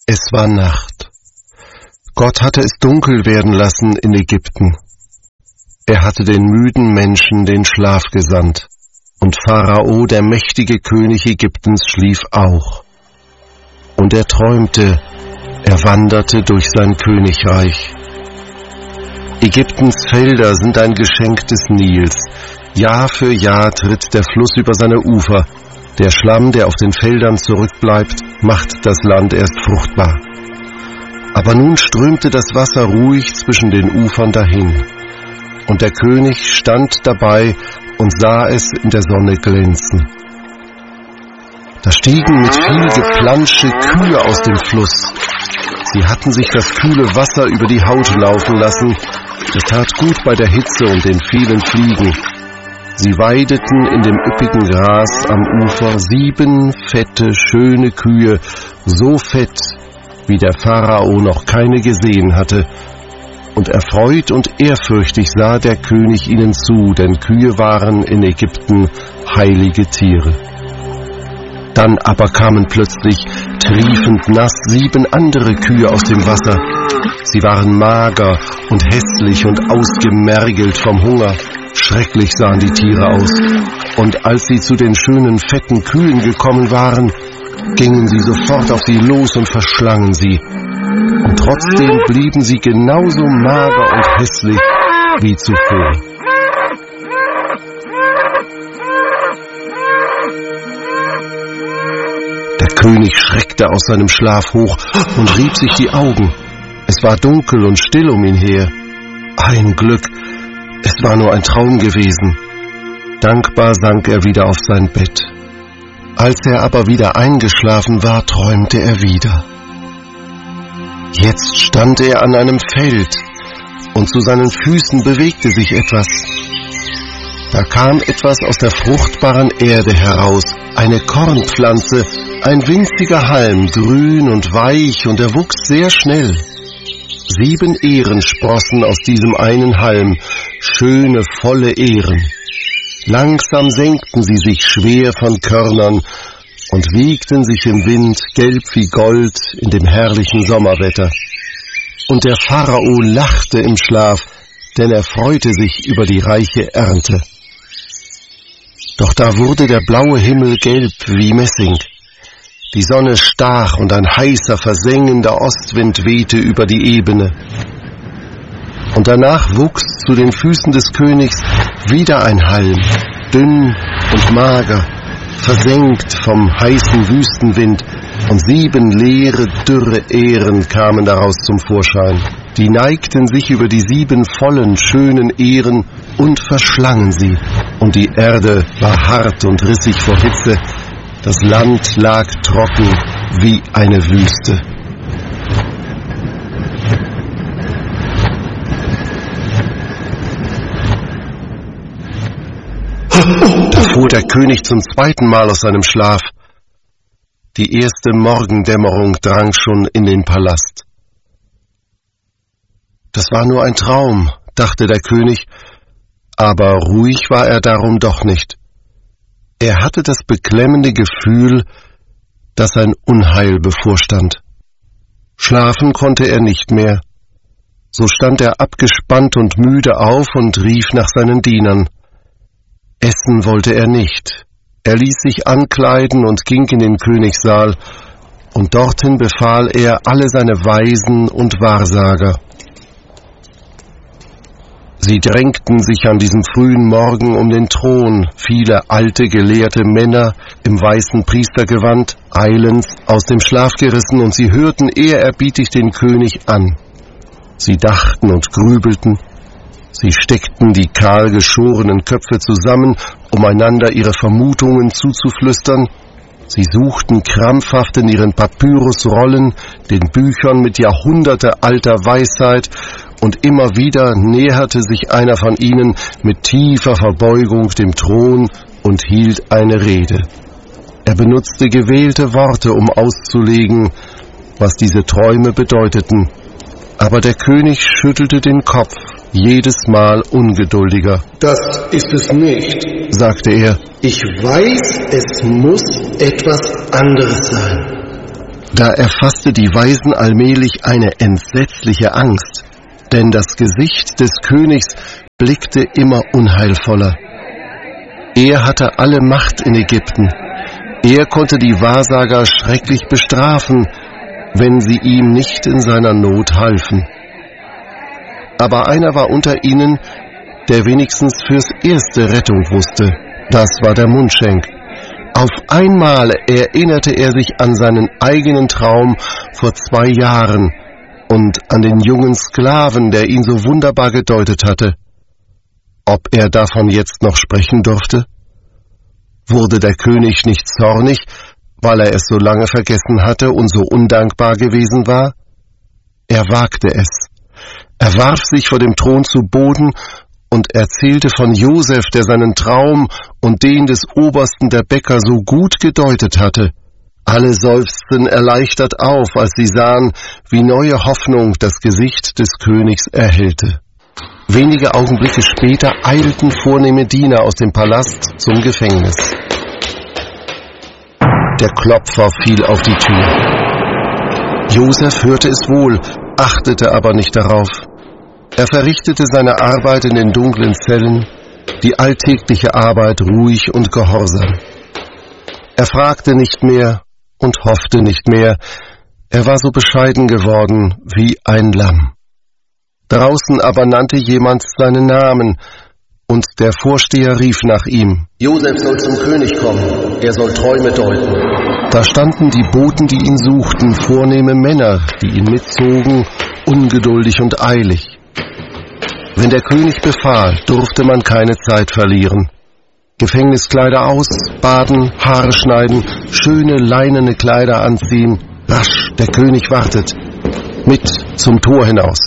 Es war Nacht. Gott hatte es dunkel werden lassen in Ägypten. Er hatte den müden Menschen den Schlaf gesandt, und Pharao, der mächtige König Ägyptens, schlief auch. Und er träumte, er wanderte durch sein Königreich. Ägyptens Felder sind ein Geschenk des Nils. Jahr für Jahr tritt der Fluss über seine Ufer. Der Schlamm, der auf den Feldern zurückbleibt, macht das Land erst fruchtbar. Aber nun strömte das Wasser ruhig zwischen den Ufern dahin. Und der König stand dabei und sah es in der Sonne glänzen. Da stiegen mit viel Geplansche Kühe aus dem Fluss. Sie hatten sich das kühle Wasser über die Haut laufen lassen. Es tat gut bei der Hitze und den vielen Fliegen. Sie weideten in dem üppigen Gras am Ufer 7 fette, schöne Kühe, so fett, wie der Pharao noch keine gesehen hatte. Und erfreut und ehrfürchtig sah der König ihnen zu, denn Kühe waren in Ägypten heilige Tiere. Dann aber kamen plötzlich, triefend nass, 7 andere Kühe aus dem Wasser. Sie waren mager und hässlich und ausgemergelt vom Hunger. Schrecklich sahen die Tiere aus. Und als sie zu den schönen, fetten Kühen gekommen waren, gingen sie sofort auf sie los und verschlangen sie. Und trotzdem blieben sie genauso mager und hässlich wie zuvor. Der König schreckte aus seinem Schlaf hoch und rieb sich die Augen. Es war dunkel und still um ihn her. Ein Glück, es war nur ein Traum gewesen. Dankbar sank er wieder auf sein Bett. Als er aber wieder eingeschlafen war, träumte er wieder. Jetzt stand er an einem Feld, und zu seinen Füßen bewegte sich etwas. Da kam etwas aus der fruchtbaren Erde heraus, eine Kornpflanze, ein winziger Halm, grün und weich, und er wuchs sehr schnell. 7 Ähren sprossen aus diesem einen Halm, schöne, volle Ähren. Langsam senkten sie sich schwer von Körnern und wiegten sich im Wind, gelb wie Gold, in dem herrlichen Sommerwetter. Und der Pharao lachte im Schlaf, denn er freute sich über die reiche Ernte. Doch da wurde der blaue Himmel gelb wie Messing. Die Sonne stach und ein heißer, versengender Ostwind wehte über die Ebene. Und danach wuchs zu den Füßen des Königs wieder ein Halm, dünn und mager, versengt vom heißen Wüstenwind, und 7 leere, dürre Ähren kamen daraus zum Vorschein. Die neigten sich über die 7 vollen, schönen Ähren und verschlangen sie. Und die Erde war hart und rissig vor Hitze. Das Land lag trocken wie eine Wüste. Da fuhr der König zum 2. Mal aus seinem Schlaf. Die erste Morgendämmerung drang schon in den Palast. Das war nur ein Traum, dachte der König, aber ruhig war er darum doch nicht. Er hatte das beklemmende Gefühl, dass ein Unheil bevorstand. Schlafen konnte er nicht mehr. So stand er abgespannt und müde auf und rief nach seinen Dienern. Essen wollte er nicht. Er ließ sich ankleiden und ging in den Königssaal, und dorthin befahl er alle seine Weisen und Wahrsager. Sie drängten sich an diesem frühen Morgen um den Thron, viele alte, gelehrte Männer im weißen Priestergewand, eilends aus dem Schlaf gerissen, und sie hörten ehrerbietig den König an. Sie dachten und grübelten. Sie steckten die kahl geschorenen Köpfe zusammen, um einander ihre Vermutungen zuzuflüstern. Sie suchten krampfhaft in ihren Papyrusrollen, den Büchern mit jahrhundertealter Weisheit, und immer wieder näherte sich einer von ihnen mit tiefer Verbeugung dem Thron und hielt eine Rede. Er benutzte gewählte Worte, um auszulegen, was diese Träume bedeuteten. Aber der König schüttelte den Kopf, jedes Mal ungeduldiger. Das ist es nicht, sagte er. Ich weiß, es muss etwas anderes sein. Da erfasste die Weisen allmählich eine entsetzliche Angst, denn das Gesicht des Königs blickte immer unheilvoller. Er hatte alle Macht in Ägypten. Er konnte die Wahrsager schrecklich bestrafen, wenn sie ihm nicht in seiner Not halfen. Aber einer war unter ihnen, der wenigstens fürs Erste Rettung wusste. Das war der Mundschenk. Auf einmal erinnerte er sich an seinen eigenen Traum vor 2 Jahren und an den jungen Sklaven, der ihn so wunderbar gedeutet hatte. Ob er davon jetzt noch sprechen durfte? Wurde der König nicht zornig, weil er es so lange vergessen hatte und so undankbar gewesen war? Er wagte es. Er warf sich vor dem Thron zu Boden und erzählte von Josef, der seinen Traum und den des Obersten der Bäcker so gut gedeutet hatte. Alle seufzten erleichtert auf, als sie sahen, wie neue Hoffnung das Gesicht des Königs erhellte. Wenige Augenblicke später eilten vornehme Diener aus dem Palast zum Gefängnis. Der Klopfer fiel auf die Tür. Josef hörte es wohl, achtete aber nicht darauf. Er verrichtete seine Arbeit in den dunklen Zellen, die alltägliche Arbeit ruhig und gehorsam. Er fragte nicht mehr und hoffte nicht mehr, er war so bescheiden geworden wie ein Lamm. Draußen aber nannte jemand seinen Namen, und der Vorsteher rief nach ihm. Josef soll zum König kommen, er soll Träume deuten. Da standen die Boten, die ihn suchten, vornehme Männer, die ihn mitzogen, ungeduldig und eilig. Wenn der König befahl, durfte man keine Zeit verlieren. Gefängniskleider aus, baden, Haare schneiden, schöne leinene Kleider anziehen. Rasch, der König wartet. Mit zum Tor hinaus.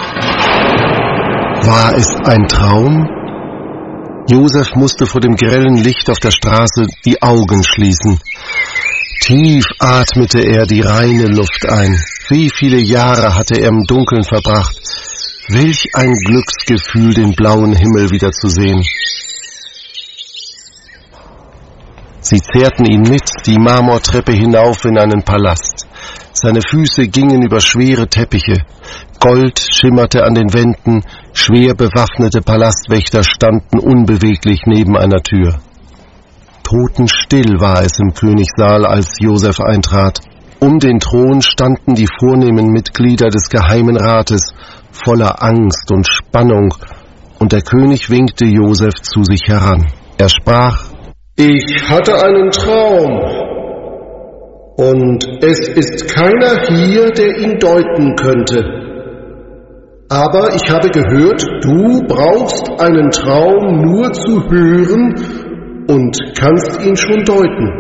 War es ein Traum? Josef musste vor dem grellen Licht auf der Straße die Augen schließen. Tief atmete er die reine Luft ein. Wie viele Jahre hatte er im Dunkeln verbracht. Welch ein Glücksgefühl, den blauen Himmel wiederzusehen. Sie zerrten ihn mit die Marmortreppe hinauf in einen Palast. Seine Füße gingen über schwere Teppiche. Gold schimmerte an den Wänden, schwer bewaffnete Palastwächter standen unbeweglich neben einer Tür. Totenstill war es im Königssaal, als Josef eintrat. Um den Thron standen die vornehmen Mitglieder des Geheimen Rates, voller Angst und Spannung, und der König winkte Josef zu sich heran. Er sprach: Ich hatte einen Traum, und es ist keiner hier, der ihn deuten könnte. Aber ich habe gehört, du brauchst einen Traum nur zu hören und kannst ihn schon deuten.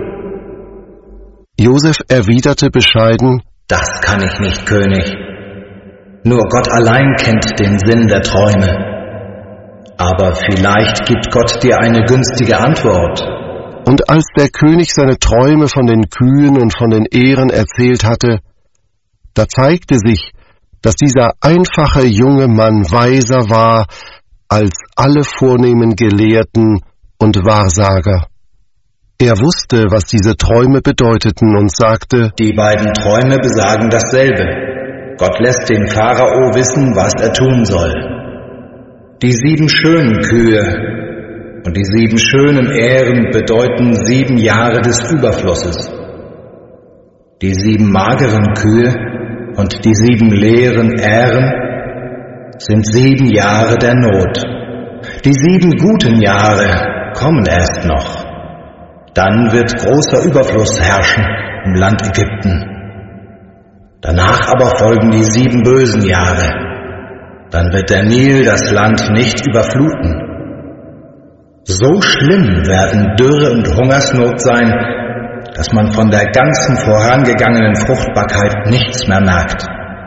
Josef erwiderte bescheiden: Das kann ich nicht, König. Nur Gott allein kennt den Sinn der Träume. Aber vielleicht gibt Gott dir eine günstige Antwort. Und als der König seine Träume von den Kühen und von den Ähren erzählt hatte, da zeigte sich, dass dieser einfache junge Mann weiser war als alle vornehmen Gelehrten und Wahrsager. Er wusste, was diese Träume bedeuteten und sagte: Die beiden Träume besagen dasselbe. Gott lässt den Pharao wissen, was er tun soll. Die 7 schönen Kühe und die 7 schönen Ähren bedeuten 7 Jahre des Überflusses. Die 7 mageren Kühe und die 7 leeren Ähren sind 7 Jahre der Not. Die 7 guten Jahre kommen erst noch. Dann wird großer Überfluss herrschen im Land Ägypten. Danach aber folgen die 7 bösen Jahre. Dann wird der Nil das Land nicht überfluten. So schlimm werden Dürre und Hungersnot sein, dass man von der ganzen vorangegangenen Fruchtbarkeit nichts mehr merkt.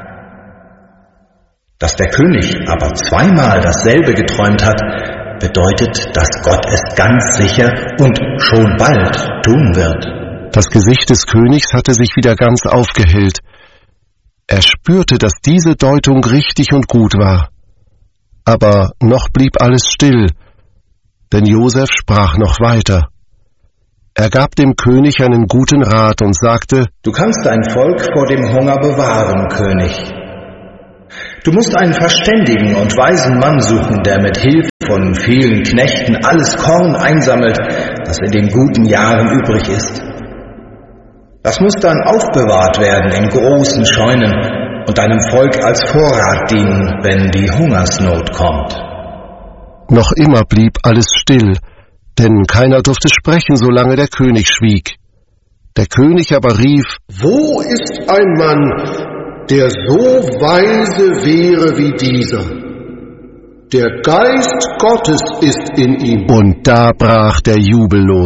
Dass der König aber 2-mal dasselbe geträumt hat, bedeutet, dass Gott es ganz sicher und schon bald tun wird. Das Gesicht des Königs hatte sich wieder ganz aufgehellt. Er spürte, dass diese Deutung richtig und gut war. Aber noch blieb alles still, denn Josef sprach noch weiter. Er gab dem König einen guten Rat und sagte: Du kannst dein Volk vor dem Hunger bewahren, König. Du musst einen verständigen und weisen Mann suchen, der mit Hilfe von vielen Knechten alles Korn einsammelt, das in den guten Jahren übrig ist. Das muss dann aufbewahrt werden in großen Scheunen und deinem Volk als Vorrat dienen, wenn die Hungersnot kommt. Noch immer blieb alles still, denn keiner durfte sprechen, solange der König schwieg. Der König aber rief: Wo ist ein Mann, der so weise wäre wie dieser? Der Geist Gottes ist in ihm. Und da brach der Jubel los.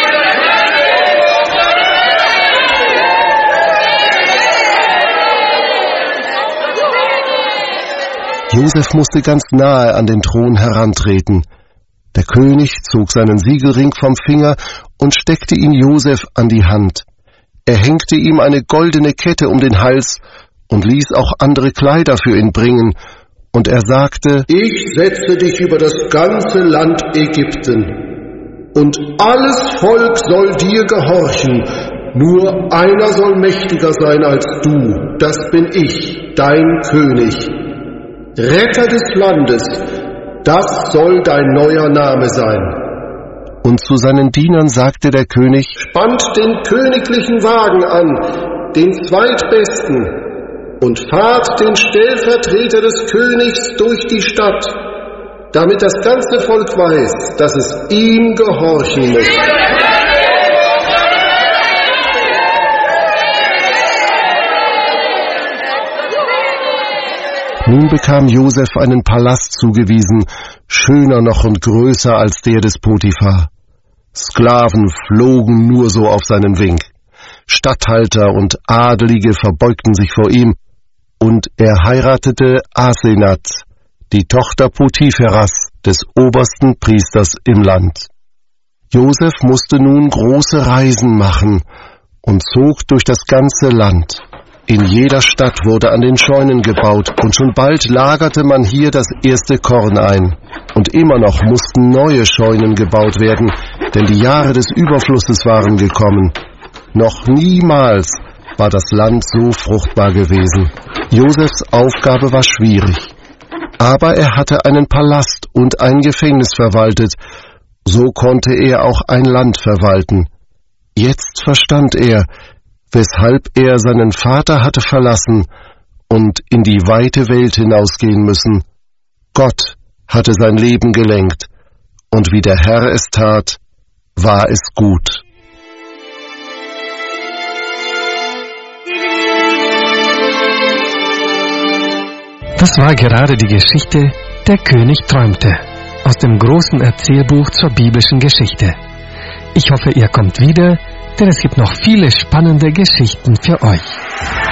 Josef musste ganz nahe an den Thron herantreten. Der König zog seinen Siegelring vom Finger und steckte ihn Josef an die Hand. Er hängte ihm eine goldene Kette um den Hals und ließ auch andere Kleider für ihn bringen. Und er sagte: Ich setze dich über das ganze Land Ägypten, und alles Volk soll dir gehorchen. Nur einer soll mächtiger sein als du, das bin ich, dein König. Retter des Landes, das soll dein neuer Name sein. Und zu seinen Dienern sagte der König: Spannt den königlichen Wagen an, den zweitbesten, und fahrt den Stellvertreter des Königs durch die Stadt, damit das ganze Volk weiß, dass es ihm gehorchen muss. Nun bekam Josef einen Palast zugewiesen, schöner noch und größer als der des Potiphar. Sklaven flogen nur so auf seinen Wink. Statthalter und Adelige verbeugten sich vor ihm, und er heiratete Asenath, die Tochter Potipheras, des obersten Priesters im Land. Josef musste nun große Reisen machen und zog durch das ganze Land. In jeder Stadt wurde an den Scheunen gebaut, und schon bald lagerte man hier das erste Korn ein. Und immer noch mussten neue Scheunen gebaut werden, denn die Jahre des Überflusses waren gekommen. Noch niemals war das Land so fruchtbar gewesen. Josefs Aufgabe war schwierig. Aber er hatte einen Palast und ein Gefängnis verwaltet. So konnte er auch ein Land verwalten. Jetzt verstand er, weshalb er seinen Vater hatte verlassen und in die weite Welt hinausgehen müssen. Gott hatte sein Leben gelenkt, und wie der Herr es tat, war es gut. Das war gerade die Geschichte Der König träumte aus dem großen Erzählbuch zur biblischen Geschichte. Ich hoffe, ihr kommt wieder, denn es gibt noch viele spannende Geschichten für euch.